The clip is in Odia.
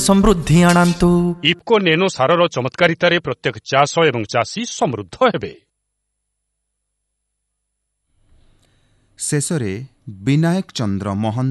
ସମୃଦ୍ଧି ଆଣନ୍ତୁ। ଇଫ୍କୋ ନେନୋ ସାରର ଚମତ୍କାରିତାରେ ପ୍ରତ୍ୟେକ ଚାଷ ଏବଂ ଚାଷୀ ସମୃଦ୍ଧ ହେବେ। ଶେଷରେ ବିନାୟକ ଚନ୍ଦ୍ର ମହନ୍ତ